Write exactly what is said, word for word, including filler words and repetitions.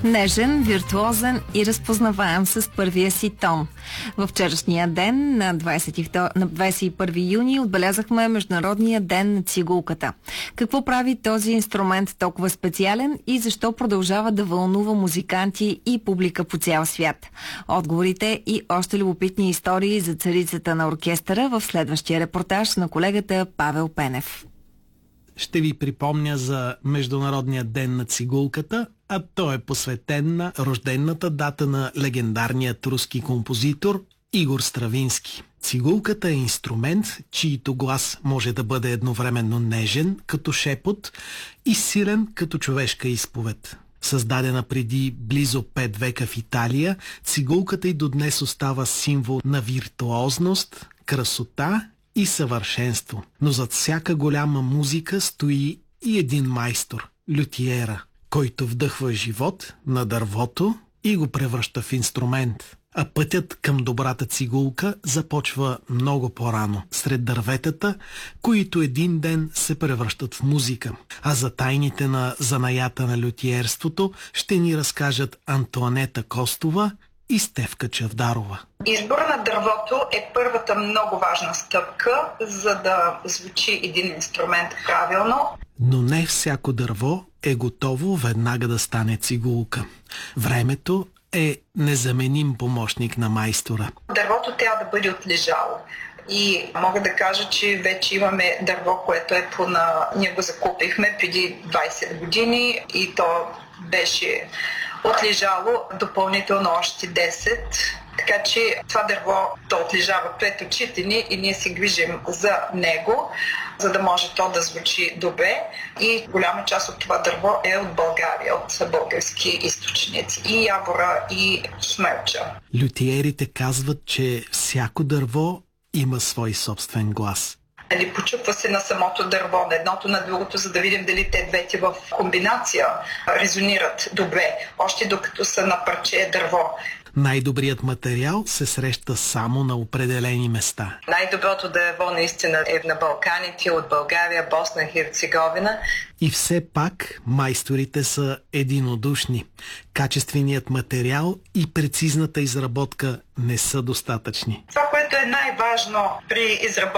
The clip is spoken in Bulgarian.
Нежен, виртуозен и разпознаваем с първия си тон. Във вчерашния ден, на двадесет и първи юни, отбелязахме Международния ден на цигулката. Какво прави този инструмент толкова специален и защо продължава да вълнува музиканти и публика по цял свят? Отговорите и още любопитни истории за царицата на оркестъра в следващия репортаж на колегата Павел Пенев. Ще ви припомня за Международния ден на цигулката, а той е посветен на рождената дата на легендарният руски композитор Игор Стравински. Цигулката е инструмент, чийто глас може да бъде едновременно нежен, като шепот, и силен, като човешка изповед. Създадена преди близо пет века в Италия, цигулката и до днес остава символ на виртуозност, красота и съвършенство. Но зад всяка голяма музика стои и един майстор – лютиера, който вдъхва живот на дървото и го превръща в инструмент. А пътят към добрата цигулка започва много по-рано, сред дърветата, които един ден се превръщат в музика. А за тайните на занаята на лютиерството ще ни разкажат Антоанета Костова и Стефка Чавдарова. Избора на дървото е първата много важна стъпка, за да звучи един инструмент правилно. Но не всяко дърво е готово веднага да стане цигулка. Времето е незаменим помощник на майстора. Дървото трябва да бъде отлежало. И мога да кажа, че вече имаме дърво, което е по на... Ние го закупихме преди двадесет години и то беше отлежало допълнително още десет. Така че това дърво то отлежава пред очите ни и ние се грижим за него, за да може то да звучи добре. И голяма част от това дърво е от България, от български източници. И явора, и смелча. Лютиерите казват, че всяко дърво има свой собствен глас. Нали, почупва се на самото дърво, на едното на другото, за да видим дали те двете в комбинация резонират добре, още докато са на парче дърво. Най-добрият материал се среща само на определени места. Най-доброто дърво наистина е на Балканите, от България, Босна и Херцеговина. И все пак майсторите са единодушни. Качественият материал и прецизната изработка не са достатъчни. Това, което е най-важно при изработка